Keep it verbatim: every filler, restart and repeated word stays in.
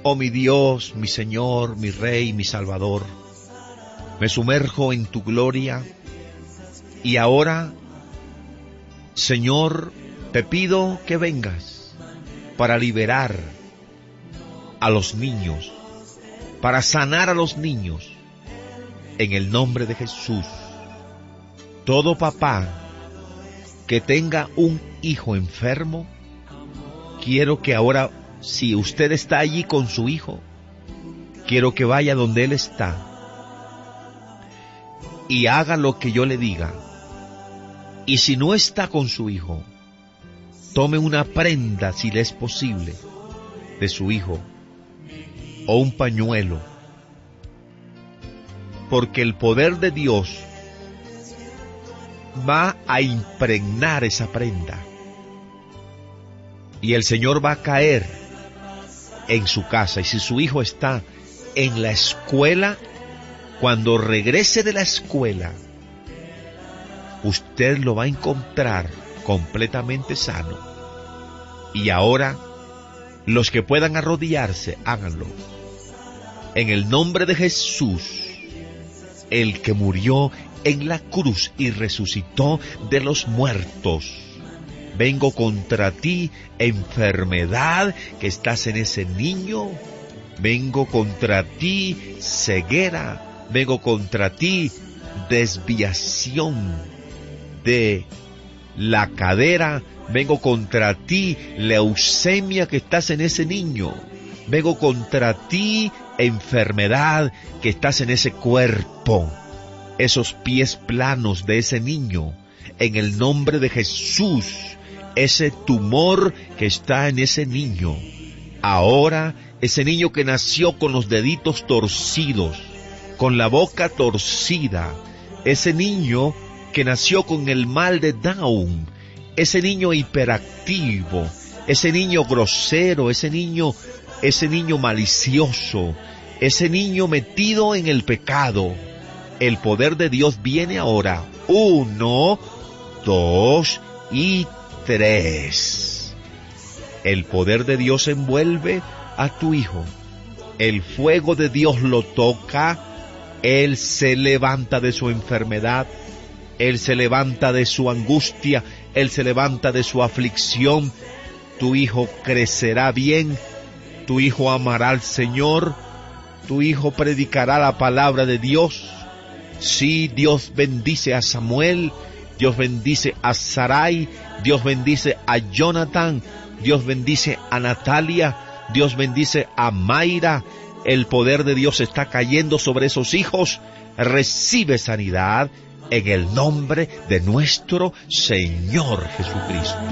Oh mi Dios, mi Señor, mi Rey, mi Salvador, me sumerjo en tu gloria y ahora, Señor, te pido que vengas para liberar a los niños, para sanar a los niños, en el nombre de Jesús. Todo papá que tenga un hijo enfermo, quiero que ahora, si usted está allí con su hijo, quiero que vaya donde él está y haga lo que yo le diga. Y si no está con su hijo, tome una prenda, si le es posible, de su hijo, o un pañuelo, porque el poder de Dios va a impregnar esa prenda y el Señor va a caer en su casa. Y si su hijo está en la escuela, cuando regrese de la escuela, usted lo va a encontrar completamente sano. Y ahora, los que puedan arrodillarse, háganlo. En el nombre de Jesús, el que murió en la cruz y resucitó de los muertos, vengo contra ti, enfermedad que estás en ese niño. Vengo contra ti, ceguera. Vengo contra ti, desviación de la cadera. Vengo contra ti, leucemia que estás en ese niño. Vengo contra ti, enfermedad que estás en ese cuerpo. Esos pies planos de ese niño, en el nombre de Jesús. Ese tumor que está en ese niño. Ahora, ese niño que nació con los deditos torcidos, con la boca torcida, ese niño que nació con el mal de Down, ese niño hiperactivo, ese niño grosero, ese niño, ese niño malicioso, ese niño metido en el pecado. El poder de Dios viene ahora. Uno, dos y tres. El poder de Dios envuelve a tu hijo. El fuego de Dios lo toca. Él se levanta de su enfermedad. Él se levanta de su angustia. Él se levanta de su aflicción. Tu hijo crecerá bien. Tu hijo amará al Señor. Tu hijo predicará la palabra de Dios. Sí, Dios bendice a Samuel. Dios bendice a Sarai. Dios bendice a Jonathan. Dios bendice a Natalia. Dios bendice a Mayra. El poder de Dios está cayendo sobre esos hijos. Recibe sanidad en el nombre de nuestro Señor Jesucristo.